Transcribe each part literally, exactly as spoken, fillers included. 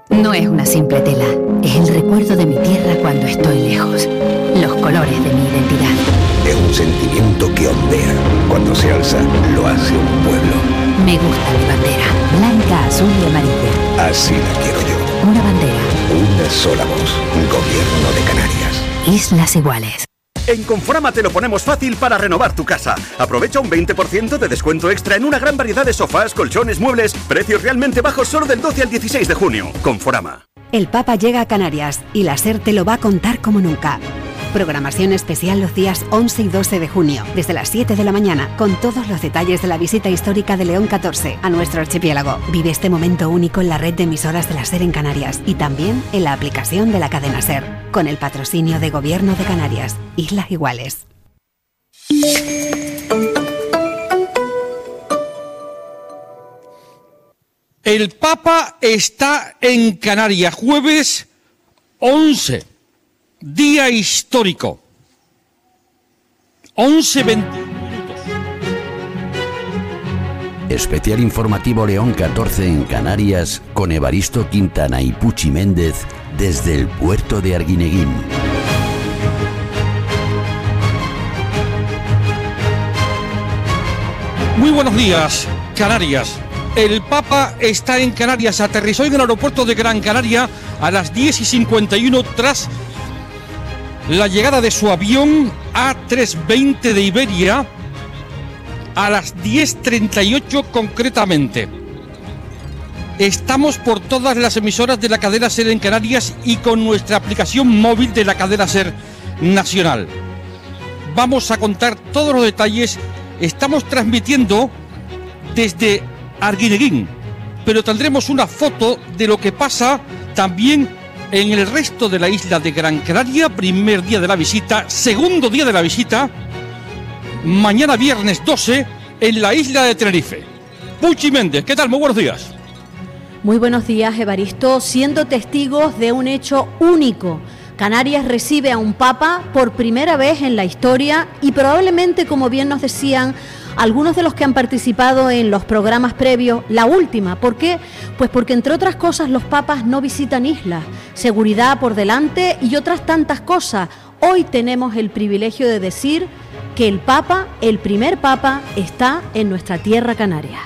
No es una simple tela, es el recuerdo de mi tierra cuando estoy lejos. Los colores de mi identidad. Es un sentimiento que ondea. Cuando se alza, lo hace un pueblo. Me gusta mi bandera, blanca, azul y amarilla. Así la quiero yo. Una bandera. Una sola voz. Gobierno de Canarias. Islas Iguales. En Conforama te lo ponemos fácil para renovar tu casa. Aprovecha un veinte por ciento de descuento extra en una gran variedad de sofás, colchones, muebles. Precios realmente bajos solo del doce al dieciséis de junio. Conforama. El Papa llega a Canarias y la SER te lo va a contar como nunca. Programación especial los días once y doce de junio, desde las siete de la mañana, con todos los detalles de la visita histórica de León catorce a nuestro archipiélago. Vive este momento único en la red de emisoras de la SER en Canarias y también en la aplicación de la cadena SER, con el patrocinio de Gobierno de Canarias, Islas Iguales. El Papa está en Canarias, jueves once. Día histórico. once veintiuno minutos. Especial informativo León catorce en Canarias con Evaristo Quintana y Puchi Méndez desde el puerto de Arguineguín. Muy buenos días, Canarias. El Papa está en Canarias. Aterrizó en el aeropuerto de Gran Canaria a las diez y cincuenta y uno tras la llegada de su avión A trescientos veinte de Iberia a las diez treinta y ocho concretamente. Estamos por todas las emisoras de la cadena SER en Canarias y con nuestra aplicación móvil de la cadena SER nacional. Vamos a contar todos los detalles. Estamos transmitiendo desde Arguineguín, pero tendremos una foto de lo que pasa también en el resto de la isla de Gran Canaria. Primer día de la visita, segundo día de la visita, mañana viernes doce en la isla de Tenerife. Puchi Méndez, ¿qué tal? Muy buenos días. Muy buenos días, Evaristo. Siendo testigos de un hecho único, Canarias recibe a un papa por primera vez en la historia y probablemente, como bien nos decían algunos de los que han participado en los programas previos, la última. ¿Por qué? Pues porque, entre otras cosas, los papas no visitan islas. Seguridad por delante y otras tantas cosas. Hoy tenemos el privilegio de decir que el papa, el primer papa, está en nuestra tierra canaria.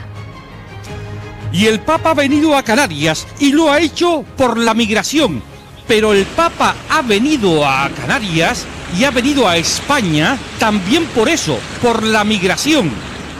Y el papa ha venido a Canarias y lo ha hecho por la migración. Pero el papa ha venido a Canarias y ha venido a España también por eso, por la migración.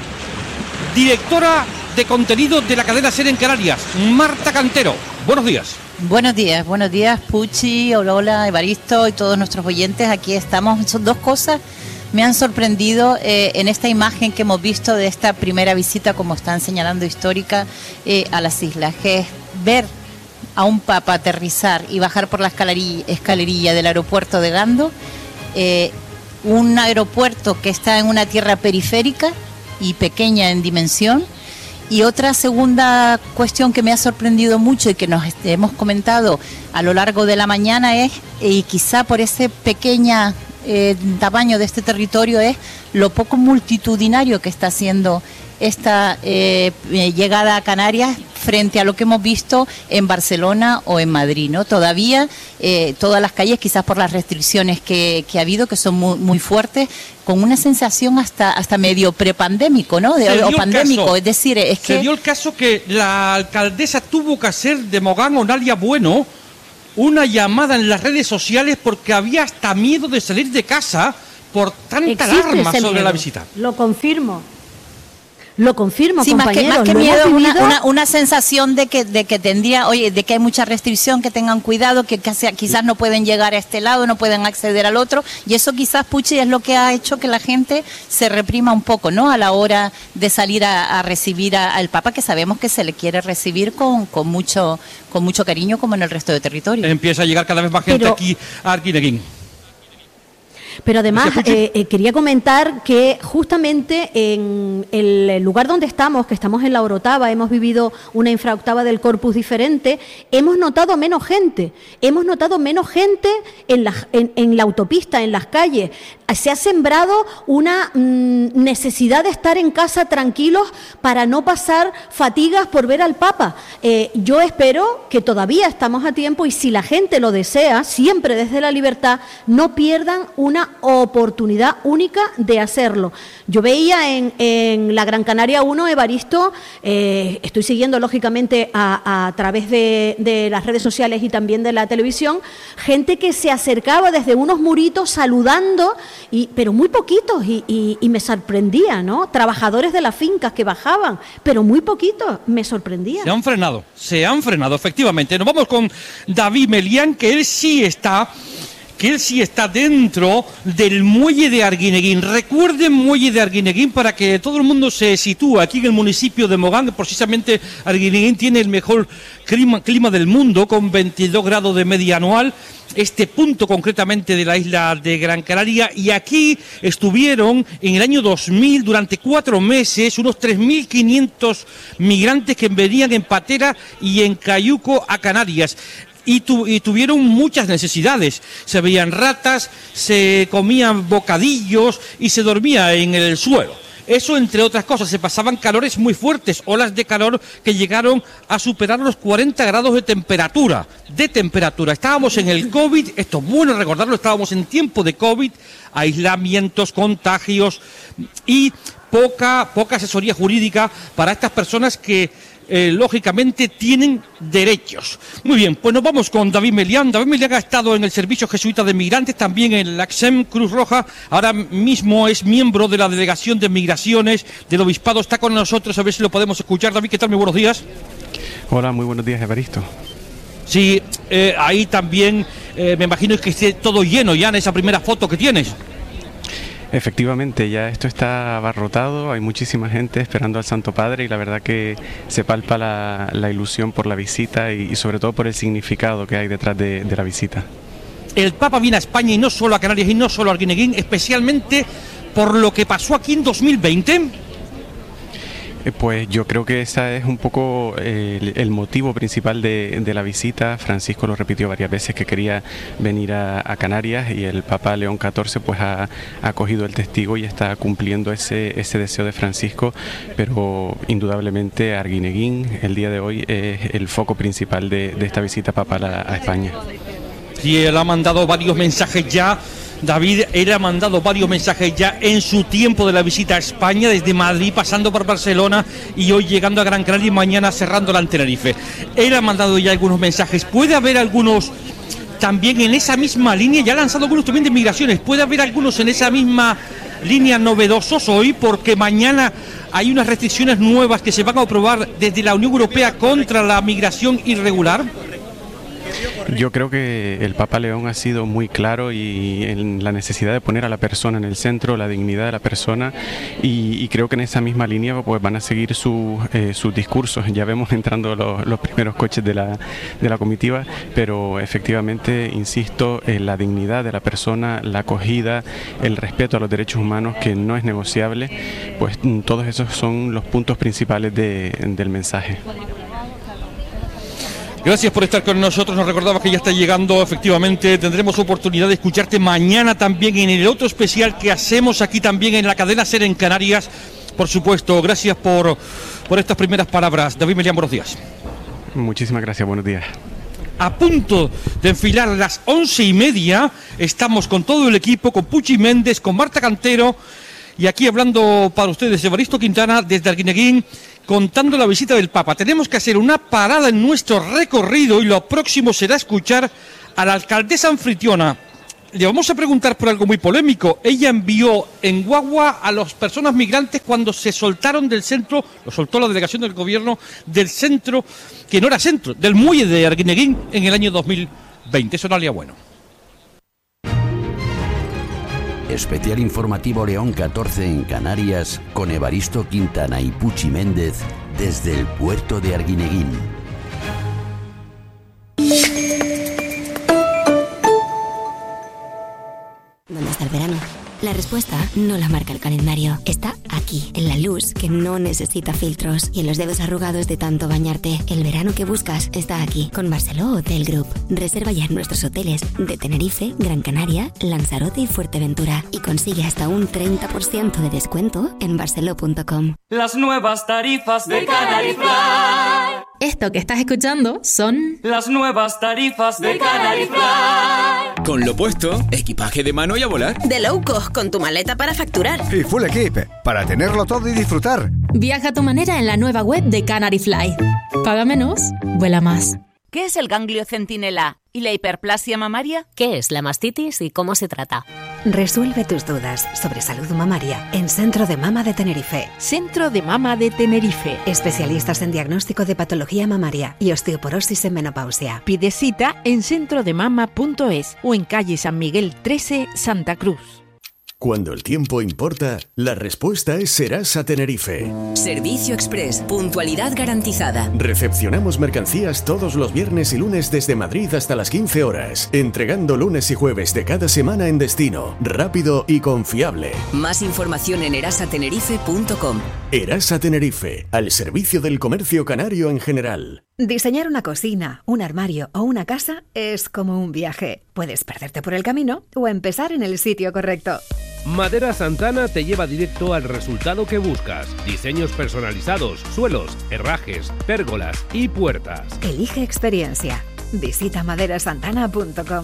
Directora de contenido de la cadena SER en Canarias, Marta Cantero. Buenos días. Buenos días, buenos días, Puchi, hola, hola, Evaristo y todos nuestros oyentes. Aquí estamos. Son dos cosas me han sorprendido eh, en esta imagen que hemos visto de esta primera visita, como están señalando, histórica eh, a las islas, que es ver a un papa aterrizar y bajar por la escalerilla, escalerilla del aeropuerto de Gando, eh, un aeropuerto que está en una tierra periférica y pequeña en dimensión. Y otra segunda cuestión que me ha sorprendido mucho y que nos hemos comentado a lo largo de la mañana es, y quizá por ese pequeño eh, tamaño de este territorio, es lo poco multitudinario que está haciendo esta eh, llegada a Canarias frente a lo que hemos visto en Barcelona o en Madrid, ¿no? Todavía eh, todas las calles, quizás por las restricciones que, que ha habido, que son muy, muy fuertes, con una sensación hasta hasta medio prepandémico, ¿no? De, o pandémico, caso, es decir, es que... Se dio el caso que la alcaldesa tuvo que hacer de Mogán Onalia Bueno una llamada en las redes sociales porque había hasta miedo de salir de casa por tanta alarma sobre miedo. La visita. Lo confirmo. Lo confirmo, sí, compañeros. Más que, más que miedo, una, una, una sensación de que de que tendría, oye, de que hay mucha restricción, que tengan cuidado, que casi, quizás no pueden llegar a este lado, no pueden acceder al otro, y eso quizás, Puchi, es lo que ha hecho que la gente se reprima un poco, ¿no? A la hora de salir a, a recibir a, al Papa, que sabemos que se le quiere recibir con, con mucho con mucho cariño, como en el resto de territorio. Empieza a llegar cada vez más gente Pero... aquí a Arguineguín. Pero además eh, eh, quería comentar que justamente en el lugar donde estamos, que estamos en la Orotava, hemos vivido una infraoctava del Corpus diferente, hemos notado menos gente, hemos notado menos gente en la, en, en la autopista, en las calles. Se ha sembrado una mmm, necesidad de estar en casa tranquilos para no pasar fatigas por ver al Papa. Eh, yo espero que todavía estamos a tiempo y si la gente lo desea, siempre desde la libertad, no pierdan una oportunidad única de hacerlo. Yo veía en, en la Gran Canaria uno, Evaristo, eh, estoy siguiendo lógicamente a, a través de, de las redes sociales y también de la televisión, gente que se acercaba desde unos muritos saludando, y, pero muy poquitos, y, y, y me sorprendía, ¿no? Trabajadores de las fincas que bajaban, pero muy poquitos, me sorprendía. Se han frenado, se han frenado, efectivamente. Nos vamos con David Melián, que él sí está... que él sí está dentro del muelle de Arguineguín. Recuerden muelle de Arguineguín para que todo el mundo se sitúe aquí en el municipio de Mogán, que precisamente Arguineguín tiene el mejor clima, clima del mundo, con veintidós grados de media anual, este punto concretamente de la isla de Gran Canaria, y aquí estuvieron en el año dos mil, durante cuatro meses, unos tres mil quinientos migrantes que venían en patera y en cayuco a Canarias. Y, tu, y tuvieron muchas necesidades. Se veían ratas, se comían bocadillos y se dormía en el suelo. Eso, entre otras cosas, se pasaban calores muy fuertes, olas de calor que llegaron a superar los cuarenta grados de temperatura. De temperatura. Estábamos en el COVID, esto es bueno recordarlo, estábamos en tiempo de COVID, aislamientos, contagios y poca, poca asesoría jurídica para estas personas que Eh, lógicamente tienen derechos. Muy bien, pues nos vamos con David Melián. David Melián ha estado en el Servicio Jesuita de Migrantes, también en la C S E M Cruz Roja, ahora mismo es miembro de la Delegación de Migraciones del Obispado, está con nosotros, a ver si lo podemos escuchar. David, ¿qué tal? Muy buenos días. Hola, muy buenos días, Evaristo. Sí, eh, ahí también eh, me imagino que esté todo lleno ya en esa primera foto que tienes. Efectivamente, ya esto está abarrotado, hay muchísima gente esperando al Santo Padre y la verdad que se palpa la, la ilusión por la visita y, y sobre todo por el significado que hay detrás de, de la visita. El Papa viene a España y no solo a Canarias y no solo a Arguineguín, especialmente por lo que pasó aquí en dos mil veinte. Pues yo creo que ese es un poco eh, el, el motivo principal de, de la visita. Francisco lo repitió varias veces que quería venir a, a Canarias y el Papa León catorce pues ha, ha acogido el testigo y está cumpliendo ese, ese deseo de Francisco, pero indudablemente Arguineguín el día de hoy es el foco principal de, de esta visita papal a, a España. Y él ha mandado varios mensajes ya. David, él ha mandado varios mensajes ya en su tiempo de la visita a España, desde Madrid, pasando por Barcelona y hoy llegando a Gran Canaria y mañana cerrando la Tenerife. Él ha mandado ya algunos mensajes. ¿Puede haber algunos también en esa misma línea? Ya ha lanzado algunos también de migraciones. ¿Puede haber algunos en esa misma línea novedosos hoy? Porque mañana hay unas restricciones nuevas que se van a aprobar desde la Unión Europea contra la migración irregular. Yo creo que el Papa León ha sido muy claro y en la necesidad de poner a la persona en el centro, la dignidad de la persona, y, y creo que en esa misma línea pues van a seguir su, eh, sus discursos. Ya vemos entrando los, los primeros coches de la, de la comitiva, pero efectivamente, insisto, en la dignidad de la persona, la acogida, el respeto a los derechos humanos, que no es negociable, pues todos esos son los puntos principales de, del mensaje. Gracias por estar con nosotros, nos recordaba que ya está llegando, efectivamente, tendremos oportunidad de escucharte mañana también en el otro especial que hacemos aquí también en la cadena SER en Canarias, por supuesto. Gracias por, por estas primeras palabras. David Melián, buenos días. Muchísimas gracias, buenos días. A punto de enfilar las once y media, estamos con todo el equipo, con Puchi Méndez, con Marta Cantero, y aquí hablando para ustedes, Evaristo Quintana, desde Arguineguín, contando la visita del Papa. Tenemos que hacer una parada en nuestro recorrido y lo próximo será escuchar a la alcaldesa anfitriona. Le vamos a preguntar por algo muy polémico. Ella envió en guagua a las personas migrantes cuando se soltaron del centro, lo soltó la delegación del gobierno, del centro, que no era centro, del muelle de Arguineguín en el año dos mil veinte. Eso no haría bueno. Especial informativo León catorce en Canarias con Evaristo Quintana y Puchi Méndez desde el puerto de Arguineguín. ¿Dónde está el verano? La respuesta no la marca el calendario. Está aquí, en la luz que no necesita filtros y en los dedos arrugados de tanto bañarte. El verano que buscas está aquí, con Barceló Hotel Group. Reserva ya en nuestros hoteles de Tenerife, Gran Canaria, Lanzarote y Fuerteventura y consigue hasta un treinta por ciento de descuento en barceló punto com. Las nuevas tarifas de Canary Fly. Esto que estás escuchando son las nuevas tarifas de Canary Fly. Con lo puesto, equipaje de mano y a volar. De low cost con tu maleta para facturar. Y full equip para tenerlo todo y disfrutar. Viaja a tu manera en la nueva web de Canary Fly. Paga menos, vuela más. ¿Qué es el ganglio centinela y la hiperplasia mamaria? ¿Qué es la mastitis y cómo se trata? Resuelve tus dudas sobre salud mamaria en Centro de Mama de Tenerife. Centro de Mama de Tenerife. Especialistas en diagnóstico de patología mamaria y osteoporosis en menopausia. Pide cita en centro de mama punto es o en calle San Miguel trece, Santa Cruz. Cuando el tiempo importa, la respuesta es Serasa Tenerife. Servicio Express, puntualidad garantizada. Recepcionamos mercancías todos los viernes y lunes desde Madrid hasta las quince horas, entregando lunes y jueves de cada semana en destino, rápido y confiable. Más información en erasa tenerife punto com. Erasa Tenerife, al servicio del comercio canario en general. Diseñar una cocina, un armario o una casa es como un viaje. Puedes perderte por el camino o empezar en el sitio correcto. Madera Santana te lleva directo al resultado que buscas. Diseños personalizados, suelos, herrajes, pérgolas y puertas. Elige experiencia. Visita madera santana punto com.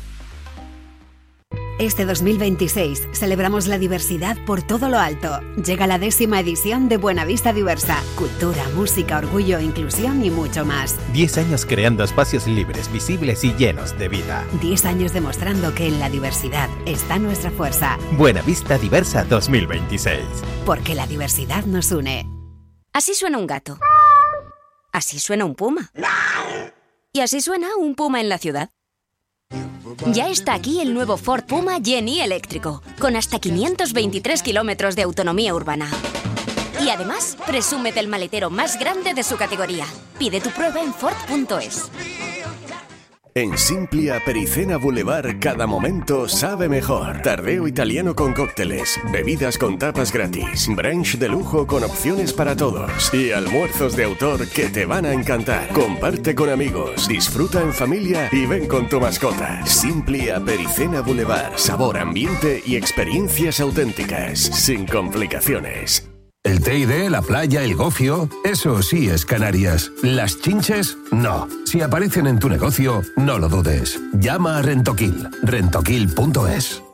Este dos mil veintiséis celebramos la diversidad por todo lo alto. Llega la décima edición de Buenavista Diversa. Cultura, música, orgullo, inclusión y mucho más. Diez años creando espacios libres, visibles y llenos de vida. Diez años demostrando que en la diversidad está nuestra fuerza. Buenavista Diversa dos mil veintiséis. Porque la diversidad nos une. Así suena un gato. Así suena un puma. Y así suena un puma en la ciudad. Ya está aquí el nuevo Ford Puma Gen-E eléctrico, con hasta quinientos veintitrés kilómetros de autonomía urbana. Y además, presume del maletero más grande de su categoría. Pide tu prueba en Ford punto es. En Simplia Pericena Boulevard, cada momento sabe mejor. Tardeo italiano con cócteles, bebidas con tapas gratis, brunch de lujo con opciones para todos y almuerzos de autor que te van a encantar. Comparte con amigos, disfruta en familia y ven con tu mascota. Simplia Pericena Boulevard, sabor, ambiente y experiencias auténticas, sin complicaciones. El T I D, la playa, el gofio, eso sí es Canarias. Las chinches, no. Si aparecen en tu negocio, no lo dudes. Llama a Rentoquil, rentoquil punto es.